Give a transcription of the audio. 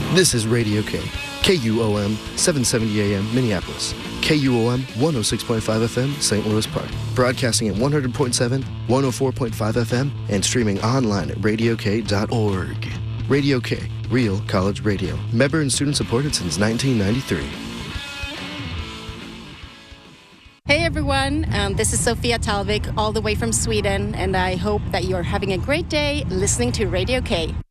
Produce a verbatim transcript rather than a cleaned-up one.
This is Radio K, K U O M, seven seventy A M, Minneapolis. K U O M, one oh six point five F M, Saint Louis Park. Broadcasting at one hundred point seven, one oh four point five F M, and streaming online at radio k dot org. Radio K, real college radio. Member and student supported since nineteen ninety-three. Hey everyone, um, this is Sofia Talvik all the way from Sweden, and I hope that you're having a great day listening to Radio K.